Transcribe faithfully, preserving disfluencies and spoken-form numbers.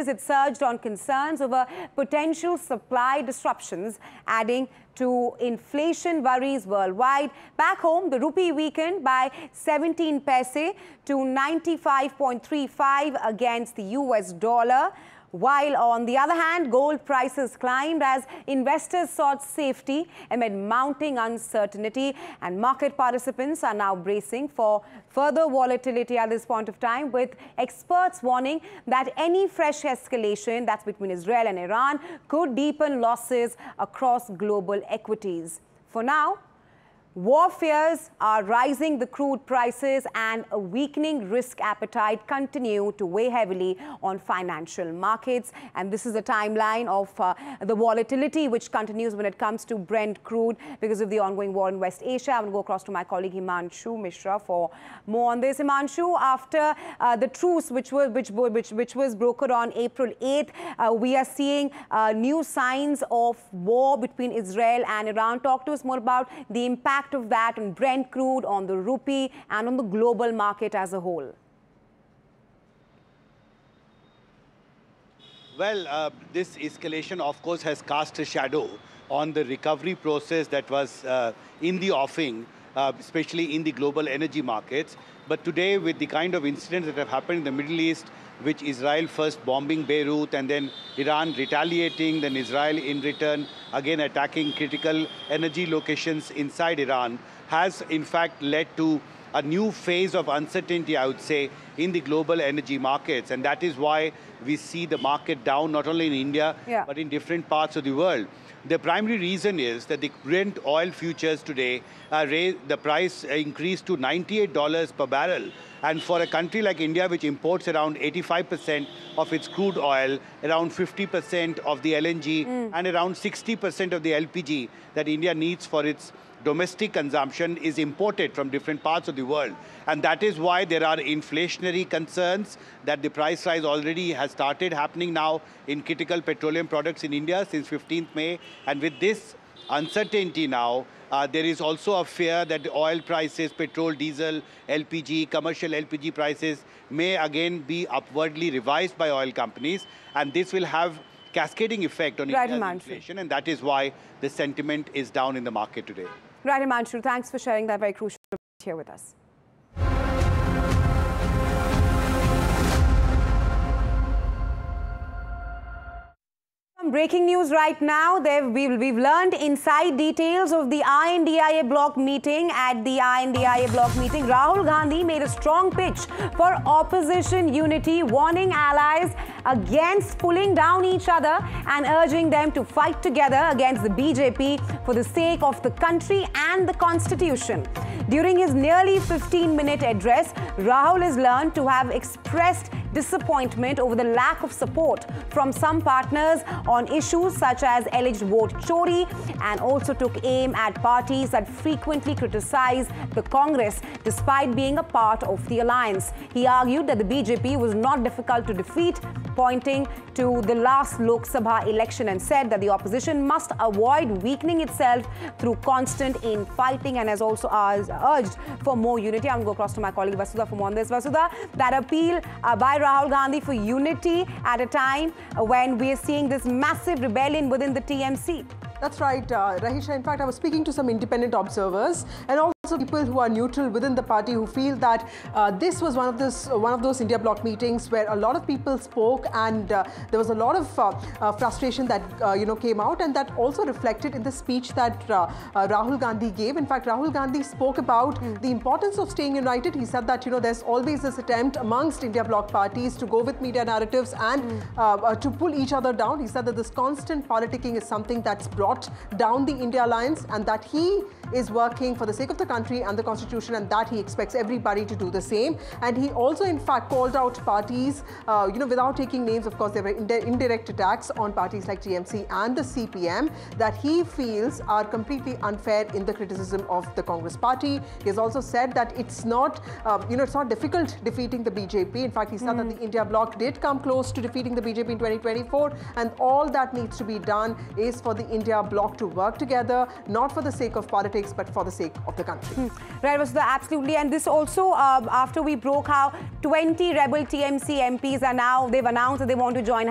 prices, it surged on concerns over potential supply disruptions, adding to inflation worries worldwide. Back home, the rupee weakened by seventeen paise to ninety-five point three five against the U S dollar. While on the other hand, gold prices climbed as investors sought safety amid mounting uncertainty, and market participants are now bracing for further volatility at this point of time, with experts warning that any fresh escalation that's between Israel and Iran could deepen losses across global equities. For now, war fears are rising the crude prices, and a weakening risk appetite continue to weigh heavily on financial markets. And this is a timeline of uh, the volatility which continues when it comes to Brent crude because of the ongoing war in West Asia. I'm going to go across to my colleague Himanshu Mishra for more on this. Himanshu, after uh, the truce which was, which, which, which was brokered on April eighth, uh, we are seeing uh, new signs of war between Israel and Iran. Talk to us more about the impact of that on Brent crude, on the rupee, and on the global market as a whole. Well, uh, this escalation, of course, has cast a shadow on the recovery process that was uh, in the offing, uh, especially in the global energy markets. But today, with the kind of incidents that have happened in the Middle East, which Israel first bombing Beirut and then Iran retaliating, then Israel in return again attacking critical energy locations inside Iran, has in fact led to a new phase of uncertainty, I would say, in the global energy markets. And that is why we see the market down, not only in India, yeah. but in different parts of the world. The primary reason is that the Brent oil futures today, uh, raised, the price increased to ninety-eight dollars per barrel. And for a country like India, which imports around eighty-five percent of its crude oil, around fifty percent of the L N G, mm. and around sixty percent of the L P G that India needs for its domestic consumption is imported from different parts of the world. And that is why there are inflationary concerns that the price rise already has started happening now in critical petroleum products in India since fifteenth May. And with this uncertainty now, uh, there is also a fear that the oil prices, petrol, diesel, L P G, commercial L P G prices may again be upwardly revised by oil companies. And this will have cascading effect on right, India's inflation. And that is why the sentiment is down in the market today. Right, Himanshu, thanks for sharing that very crucial here with us. Breaking news right now. We've, we've learned inside details of the I N D I A bloc meeting. At the I N D I A bloc meeting, Rahul Gandhi made a strong pitch for opposition unity, warning allies against pulling down each other and urging them to fight together against the B J P for the sake of the country and the constitution. During his nearly fifteen minute address, Rahul is learned to have expressed disappointment over the lack of support from some partners on issues such as alleged vote chori, and also took aim at parties that frequently criticize the Congress despite being a part of the alliance. He argued that the B J P was not difficult to defeat, pointing to the last Lok Sabha election, and said that the opposition must avoid weakening itself through constant infighting, and has also urged for more unity. I'm going to go across to my colleague Vasudha for more on this. Vasudha, that appeal uh, by Rahul Gandhi for unity at a time when we are seeing this massive rebellion within the T M C. That's right, uh, Rahisha. In fact, I was speaking to some independent observers and also people who are neutral within the party who feel that uh, this was one of this uh, one of those India bloc meetings where a lot of people spoke, and uh, there was a lot of uh, uh, frustration that uh, you know came out, and that also reflected in the speech that uh, uh, Rahul Gandhi gave. In fact, Rahul Gandhi spoke about mm. the importance of staying united. He said that you know there's always this attempt amongst India bloc parties to go with media narratives and mm. uh, uh, to pull each other down. He said that this constant politicking is something that's brought down the India alliance, and that he is working for the sake of the country and the constitution, and that he expects everybody to do the same. And he also in fact called out parties, uh, you know, without taking names. Of course, there were ind indirect attacks on parties like T M C and the C P M that he feels are completely unfair in the criticism of the Congress party. He has also said that it's not, uh, you know, it's not difficult defeating the B J P. In fact, he said mm. that the India bloc did come close to defeating the B J P in twenty twenty-four, and all that needs to be done is for the India bloc to work together, not for the sake of politics, but for the sake of the country. Hmm. Right, Vasudha, absolutely. And this also, uh, after we broke how twenty rebel T M C M Ps are now, they've announced that they want to join